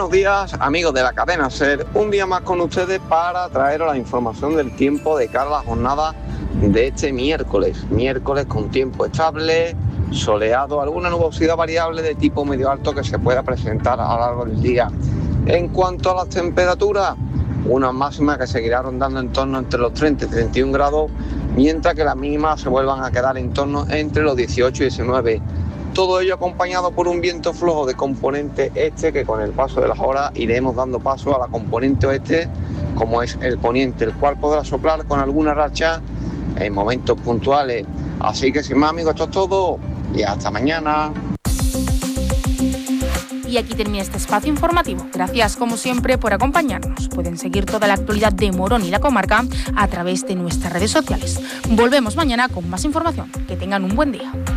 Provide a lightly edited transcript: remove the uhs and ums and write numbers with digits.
Buenos días, amigos de la cadena SER. Un día más con ustedes para traeros la información del tiempo de cara a la jornada de este miércoles. Miércoles con tiempo estable, soleado, alguna nubosidad variable de tipo medio alto que se pueda presentar a lo largo del día. En cuanto a las temperaturas, una máxima que seguirá rondando en torno entre los 30 y 31 grados, mientras que las mínimas se vuelvan a quedar en torno entre los 18 y 19. Todo ello acompañado por un viento flojo de componente este que con el paso de las horas iremos dando paso a la componente oeste, como es el poniente, el cual podrá soplar con alguna racha en momentos puntuales. Así que sin más, amigos, esto es todo y hasta mañana. Y aquí termina este espacio informativo. Gracias, como siempre, por acompañarnos. Pueden seguir toda la actualidad de Morón y la comarca a través de nuestras redes sociales. Volvemos mañana con más información. Que tengan un buen día.